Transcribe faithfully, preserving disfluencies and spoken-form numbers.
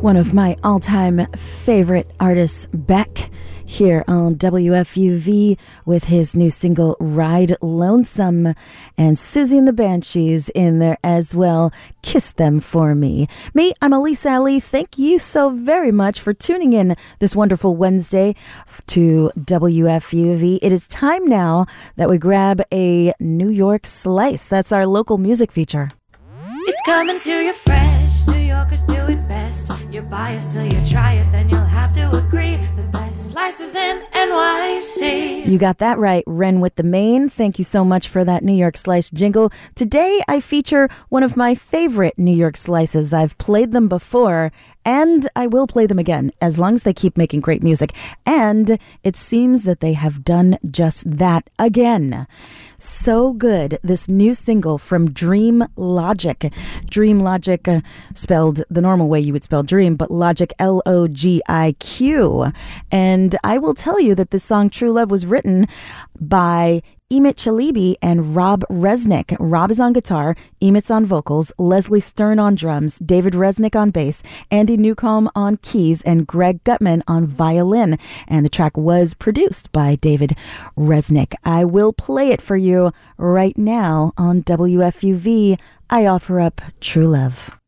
One of my all-time favorite artists, Beck, here on W F U V with his new single, Ride Lonesome, and Susie and the Banshees in there as well. Kiss Them For Me. Me, I'm Elise Ali. Thank you so very much for tuning in this wonderful Wednesday to W F U V. It is time now that we grab a New York Slice. That's our local music feature. It's coming to you fresh. New Yorkers do it best. You're biased till you try it, then you'll have to agree. The best slices in N Y C. You got that right, Ren with the Maine. Thank you so much for that New York Slice jingle. Today, I feature one of my favorite New York Slices. I've played them before, and I will play them again, as long as they keep making great music. And it seems that they have done just that again. So good. This new single from Dream Logic. Dream Logic, uh, spelled the normal way you would spell dream, but Logic, L O G I Q. And I will tell you that this song, True Love, was written by Emmett Chalibi and Rob Resnick. Rob is on guitar, Emmett's on vocals, Leslie Stern on drums, David Resnick on bass, Andy Newcomb on keys, and Greg Gutman on violin. And the track was produced by David Resnick. I will play it for you right now on W F U V. I offer up True Love.